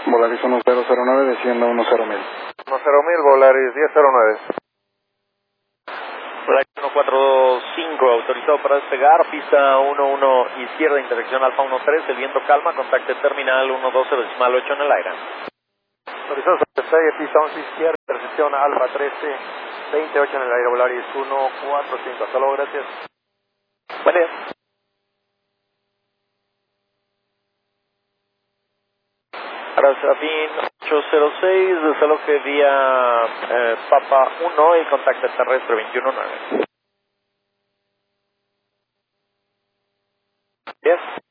Volaris 1009, desciendo 10.000. 10.000, Volaris 1009. Volaris 1425, autorizado para despegar, pista 11 izquierda, intersección Alfa 13, el viento calma, contacte terminal 120.8 en el aire. Autorizado para despegue, pista 11 izquierda, intersección Alfa 13, 28 en el aire, Volaris 145. Hasta luego, gracias. Buen día. Para Serafín 806, desaloje vía Papa 1 y contacto terrestre 219. Yes.